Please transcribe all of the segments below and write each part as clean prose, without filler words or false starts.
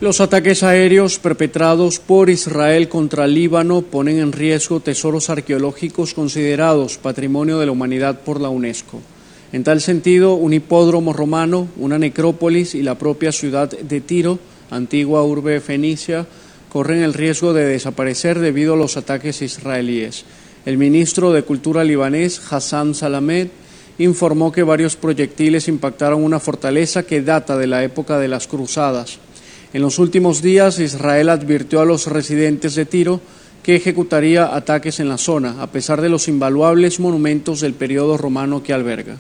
Los ataques aéreos perpetrados por Israel contra Líbano ponen en riesgo tesoros arqueológicos considerados Patrimonio de la Humanidad por la UNESCO. En tal sentido, un hipódromo romano, una necrópolis y la propia ciudad de Tiro, antigua urbe fenicia, corren el riesgo de desaparecer debido a los ataques israelíes. El ministro de Cultura libanés, Hassan Salamed, informó que varios proyectiles impactaron una fortaleza que data de la época de las cruzadas. En los últimos días, Israel advirtió a los residentes de Tiro que ejecutaría ataques en la zona, a pesar de los invaluables monumentos del periodo romano que alberga.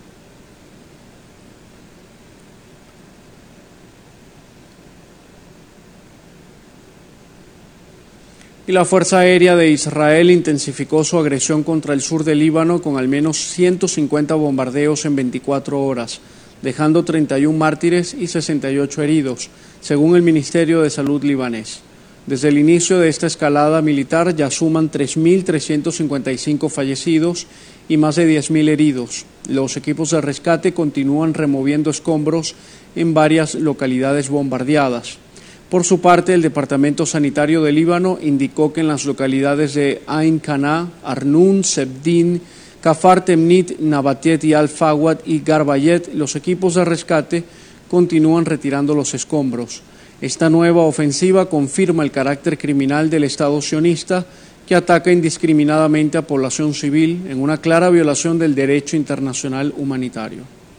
Y la Fuerza Aérea de Israel intensificó su agresión contra el sur del Líbano con al menos 150 bombardeos en 24 horas, dejando 31 mártires y 68 heridos, según el Ministerio de Salud libanés. Desde el inicio de esta escalada militar ya suman 3.355 fallecidos y más de 10.000 heridos. Los equipos de rescate continúan removiendo escombros en varias localidades bombardeadas. Por su parte, el Departamento Sanitario de Líbano indicó que en las localidades de Ain Qana, Arnun, Sebdin, Kafar Temnit, Nabatet y Al-Fawad y Garbayet, los equipos de rescate continúan retirando los escombros. Esta nueva ofensiva confirma el carácter criminal del Estado sionista, que ataca indiscriminadamente a población civil en una clara violación del derecho internacional humanitario.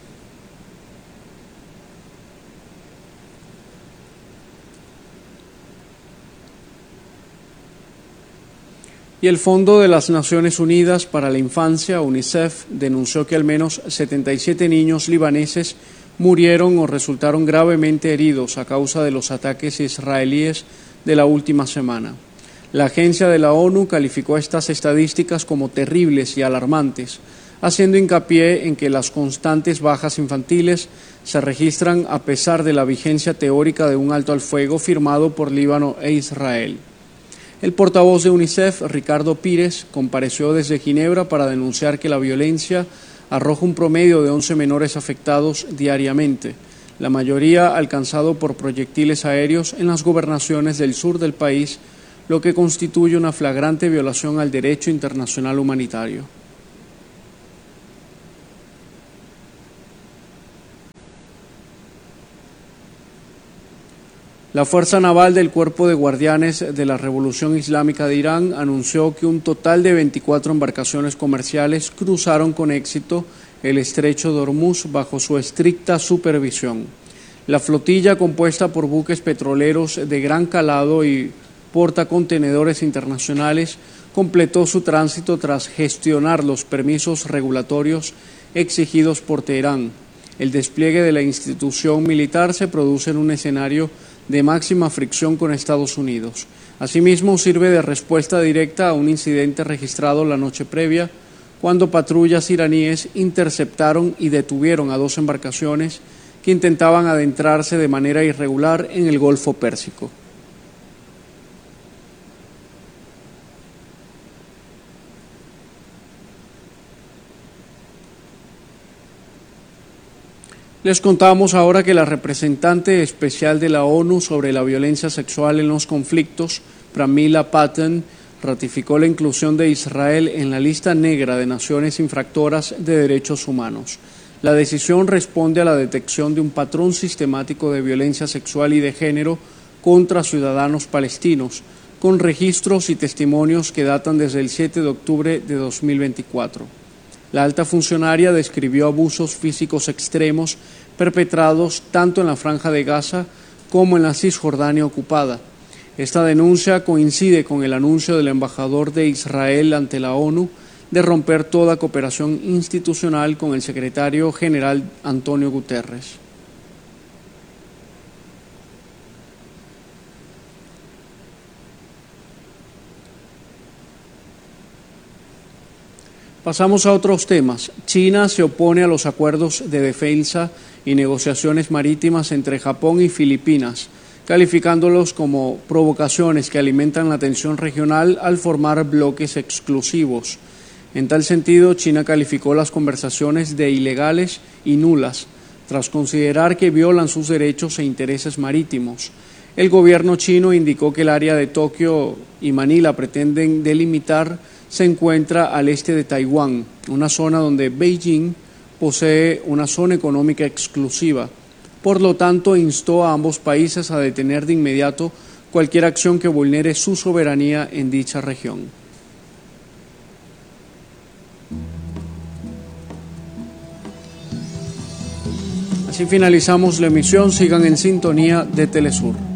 Y el Fondo de las Naciones Unidas para la Infancia, UNICEF, denunció que al menos 77 niños libaneses murieron o resultaron gravemente heridos a causa de los ataques israelíes de la última semana. La agencia de la ONU calificó estas estadísticas como terribles y alarmantes, haciendo hincapié en que las constantes bajas infantiles se registran a pesar de la vigencia teórica de un alto al fuego firmado por Líbano e Israel. El portavoz de UNICEF, Ricardo Pires, compareció desde Ginebra para denunciar que la violencia arroja un promedio de 11 menores afectados diariamente, la mayoría alcanzado por proyectiles aéreos en las gobernaciones del sur del país, lo que constituye una flagrante violación al derecho internacional humanitario. La Fuerza Naval del Cuerpo de Guardianes de la Revolución Islámica de Irán anunció que un total de 24 embarcaciones comerciales cruzaron con éxito el estrecho de Hormuz bajo su estricta supervisión. La flotilla, compuesta por buques petroleros de gran calado y portacontenedores internacionales, completó su tránsito tras gestionar los permisos regulatorios exigidos por Teherán. El despliegue de la institución militar se produce en un escenario de máxima fricción con Estados Unidos. Asimismo, sirve de respuesta directa a un incidente registrado la noche previa, cuando patrullas iraníes interceptaron y detuvieron a 2 embarcaciones que intentaban adentrarse de manera irregular en el Golfo Pérsico. Les contamos ahora que la representante especial de la ONU sobre la violencia sexual en los conflictos, Pramila Patten, ratificó la inclusión de Israel en la lista negra de naciones infractoras de derechos humanos. La decisión responde a la detección de un patrón sistemático de violencia sexual y de género contra ciudadanos palestinos, con registros y testimonios que datan desde el 7 de octubre de 2024. La alta funcionaria describió abusos físicos extremos perpetrados tanto en la Franja de Gaza como en la Cisjordania ocupada. Esta denuncia coincide con el anuncio del embajador de Israel ante la ONU de romper toda cooperación institucional con el secretario general Antonio Guterres. Pasamos a otros temas. China se opone a los acuerdos de defensa y negociaciones marítimas entre Japón y Filipinas, calificándolos como provocaciones que alimentan la tensión regional al formar bloques exclusivos. En tal sentido, China calificó las conversaciones de ilegales y nulas, tras considerar que violan sus derechos e intereses marítimos. El gobierno chino indicó que el área de Tokio y Manila pretenden delimitar se encuentra al este de Taiwán, una zona donde Beijing posee una zona económica exclusiva. Por lo tanto, instó a ambos países a detener de inmediato cualquier acción que vulnere su soberanía en dicha región. Así finalizamos la emisión. Sigan en sintonía de Telesur.